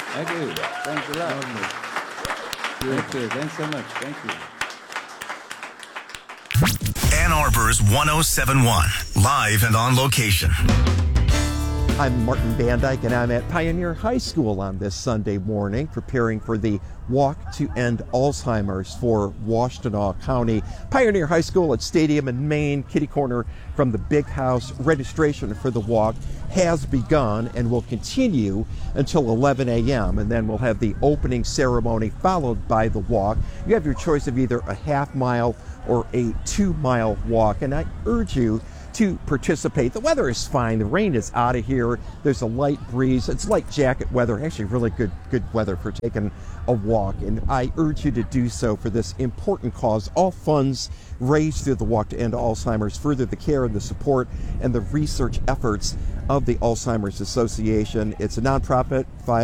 Thank you. Thanks a lot. Thank you. Thanks so much. Thank you. Ann Arbor's 1071, live and on location. I'm Martin Van Dyke, and I'm at Pioneer High School on this Sunday morning, preparing for the Walk to End Alzheimer's for Washtenaw County. Pioneer High School at Stadium in Maine, kitty corner from the Big House. Registration for the walk has begun and will continue until 11 a.m. And then we'll have the opening ceremony followed by the walk. You have your choice of either a half-mile or a 2-mile walk, and I urge you to participate. The weather is fine. The rain is out of here. There's a light breeze. It's light jacket weather. Actually, really good weather for taking a walk. And I urge you to do so for this important cause. All funds raised through the Walk to End Alzheimer's further the care and the support and the research efforts of the Alzheimer's Association. It's a nonprofit,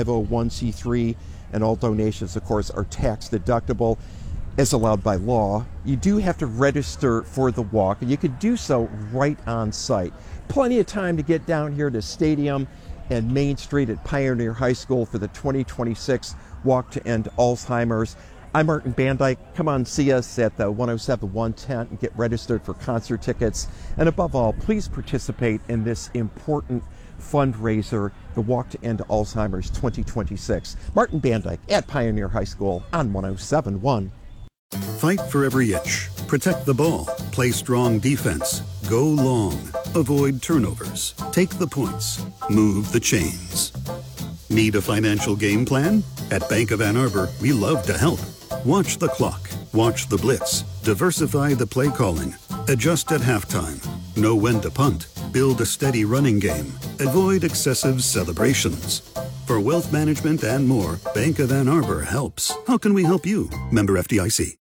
501c3, and all donations, of course, are tax deductible as allowed by law. You do have to register for the walk, and you can do so right on site. Plenty of time to get down here to Stadium and Main Street at Pioneer High School for the 2026 Walk to End Alzheimer's. I'm Martin Van Dyke. Come on, see us at the 1071 tent and get registered for concert tickets. And above all, please participate in this important fundraiser, the Walk to End Alzheimer's 2026. Martin Van Dyke at Pioneer High School on 1071. Fight for every inch. Protect the ball. Play strong defense. Go long. Avoid turnovers. Take the points. Move the chains. Need a financial game plan? At Bank of Ann Arbor, we love to help. Watch the clock. Watch the blitz. Diversify the play calling. Adjust at halftime. Know when to punt. Build a steady running game. Avoid excessive celebrations. For wealth management and more, Bank of Ann Arbor helps. How can we help you? Member FDIC.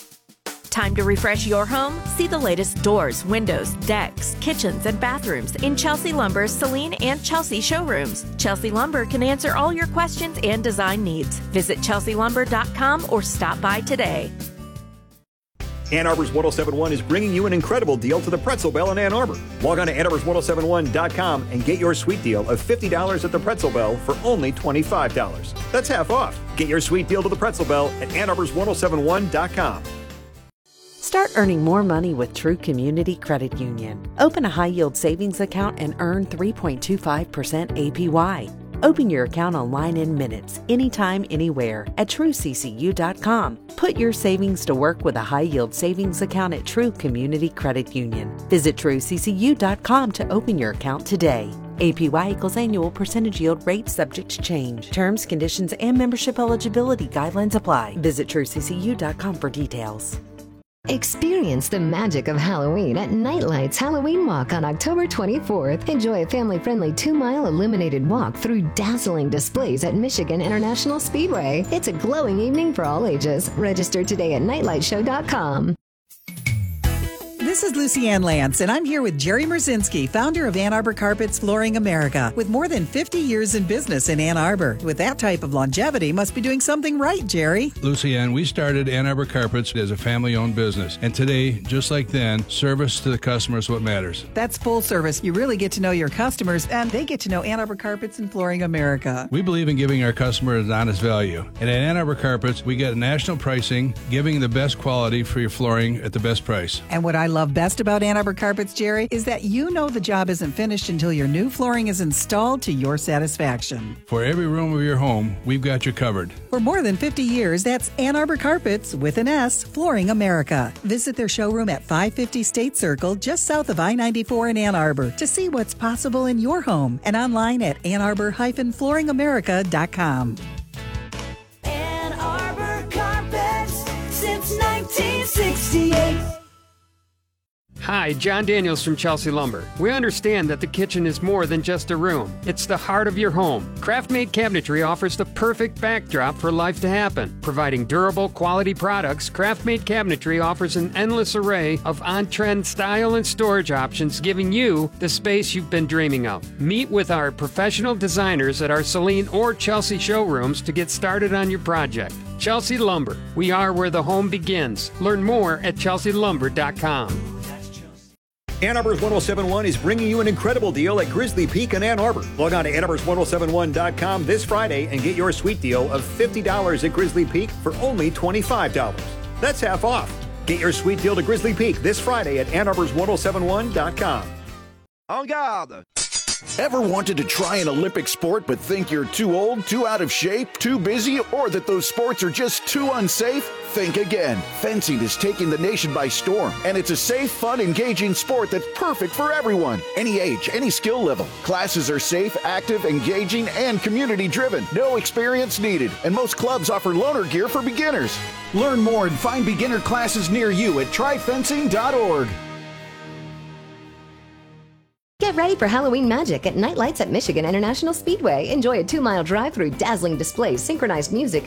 Time to refresh your home? See the latest doors, windows, decks, kitchens, and bathrooms in Chelsea Lumber's Celine and Chelsea showrooms. Chelsea Lumber can answer all your questions and design needs. Visit chelsealumber.com or stop by today. Ann Arbor's 1071 is bringing you an incredible deal to the Pretzel Bell in Ann Arbor. Log on to annarbors1071.com and get your sweet deal of $50 at the Pretzel Bell for only $25. That's half off. Get your sweet deal to the Pretzel Bell at annarbors1071.com. Start earning more money with True Community Credit Union. Open a high-yield savings account and earn 3.25% APY. Open your account online in minutes, anytime, anywhere at TrueCCU.com. Put your savings to work with a high-yield savings account at True Community Credit Union. Visit TrueCCU.com to open your account today. APY equals annual percentage yield rate subject to change. Terms, conditions, and membership eligibility guidelines apply. Visit TrueCCU.com for details. Experience the magic of Halloween at Nightlights Halloween Walk on October 24th. Enjoy a family-friendly 2-mile illuminated walk through dazzling displays at Michigan International Speedway. It's a glowing evening for all ages. Register today at nightlightshow.com. This is Lucy Ann Lance, and I'm here with Jerry Merzinski, founder of Ann Arbor Carpets Flooring America. With more than 50 years in business in Ann Arbor, with that type of longevity, must be doing something right, Jerry. Lucy Ann, we started Ann Arbor Carpets as a family-owned business. And today, just like then, service to the customer is what matters. That's full service. You really get to know your customers, and they get to know Ann Arbor Carpets and Flooring America. We believe in giving our customers an honest value. And at Ann Arbor Carpets, we get national pricing, giving the best quality for your flooring at the best price. And what I love best about Ann Arbor Carpets, Jerry, is that you know the job isn't finished until your new flooring is installed to your satisfaction. For every room of your home, we've got you covered. For more than 50 years, that's Ann Arbor Carpets, with an S, Flooring America. Visit their showroom at 550 State Circle, just south of I-94 in Ann Arbor, to see what's possible in your home, and online at annarbor-flooringamerica.com. Ann Arbor Carpets, since 1968. Hi, John Daniels from Chelsea Lumber. We understand that the kitchen is more than just a room. It's the heart of your home. Craft-made cabinetry offers the perfect backdrop for life to happen. Providing durable, quality products, Craft-made cabinetry offers an endless array of on-trend style and storage options, giving you the space you've been dreaming of. Meet with our professional designers at our Celine or Chelsea showrooms to get started on your project. Chelsea Lumber. We are where the home begins. Learn more at chelsealumber.com. Ann Arbor's 1071 is bringing you an incredible deal at Grizzly Peak in Ann Arbor. Log on to AnnArbors1071.com this Friday and get your sweet deal of $50 at Grizzly Peak for only $25. That's half off. Get your sweet deal to Grizzly Peak this Friday at AnnArbors1071.com. En garde! Ever wanted to try an Olympic sport but think you're too old, too out of shape, too busy, or that those sports are just too unsafe? Think again. Fencing is taking the nation by storm, and it's a safe, fun, engaging sport that's perfect for everyone. Any age, any skill level. Classes are safe, active, engaging, and community-driven. No experience needed, and most clubs offer loaner gear for beginners. Learn more and find beginner classes near you at tryfencing.org. Get ready for Halloween magic at Night Lights at Michigan International Speedway. Enjoy a 2-mile drive through dazzling displays, synchronized music,